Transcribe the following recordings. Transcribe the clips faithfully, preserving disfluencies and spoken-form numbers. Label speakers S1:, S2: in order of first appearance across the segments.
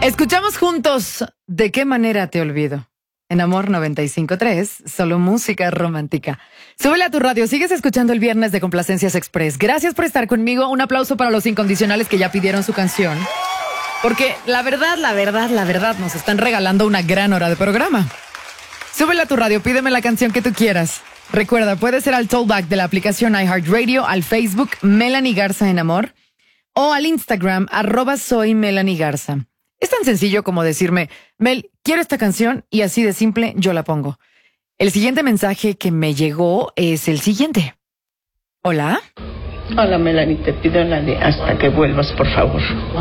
S1: Escuchamos juntos ¿De qué manera te olvido? En Amor noventa y cinco punto tres, solo música romántica. Súbele a tu radio, sigues escuchando el viernes de Complacencias Express. Gracias por estar conmigo, un aplauso para los incondicionales que ya pidieron su canción. Porque la verdad, la verdad, la verdad, nos están regalando una gran hora de programa. Súbele a tu radio, pídeme la canción que tú quieras. Recuerda, puede ser al tollback de la aplicación iHeartRadio, al Facebook Melanie Garza en Amor, o al Instagram, arroba soy Melanie Garza. Es tan sencillo como decirme, Mel, quiero esta canción, y así de simple yo la pongo. El siguiente mensaje que me llegó es el siguiente. Hola.
S2: Hola, Melanie, te pido la de Hasta que vuelvas, por favor.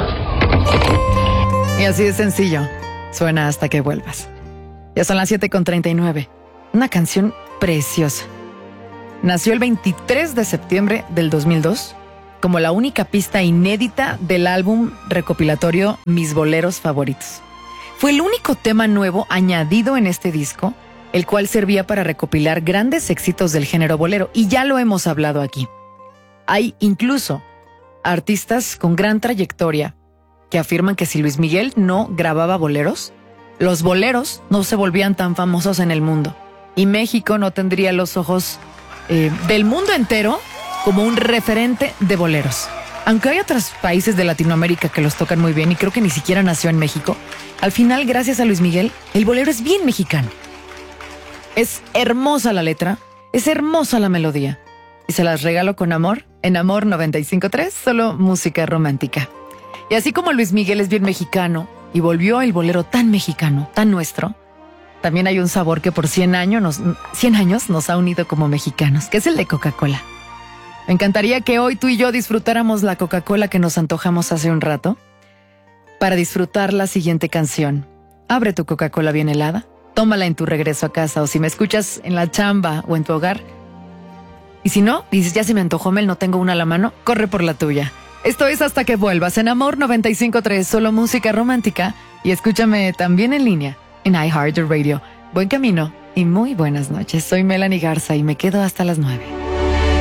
S1: Y así de sencillo, suena Hasta que vuelvas. Ya son las siete con treinta y nueve. Una canción preciosa. Nació el veintitrés de septiembre del dos mil dos como la única pista inédita del álbum recopilatorio Mis Boleros Favoritos. Fue el único tema nuevo añadido en este disco, el cual servía para recopilar grandes éxitos del género bolero, y ya lo hemos hablado aquí. Hay incluso artistas con gran trayectoria que afirman que si Luis Miguel no grababa boleros, los boleros no se volvían tan famosos en el mundo, y México no tendría los ojos eh, del mundo entero como un referente de boleros. Aunque hay otros países de Latinoamérica que los tocan muy bien y creo que ni siquiera nació en México, al final, gracias a Luis Miguel, el bolero es bien mexicano. Es hermosa la letra, es hermosa la melodía, y se las regalo con amor en Amor noventa y cinco punto tres, solo música romántica. Y así como Luis Miguel es bien mexicano y volvió el bolero tan mexicano, tan nuestro, también hay un sabor que por cien años nos, cien años nos ha unido como mexicanos, que es el de Coca-Cola. Me encantaría que hoy tú y yo disfrutáramos la Coca-Cola que nos antojamos hace un rato para disfrutar la siguiente canción. Abre tu Coca-Cola bien helada, tómala en tu regreso a casa, o si me escuchas en la chamba o en tu hogar. Y si no, dices, ya se me antojó, Mel, no tengo una a la mano, corre por la tuya. Esto es Hasta que vuelvas en Amor noventa y cinco punto tres, solo música romántica, y escúchame también en línea en iHeartRadio. Buen camino y muy buenas noches. Soy Melanie Garza y me quedo hasta las nueve.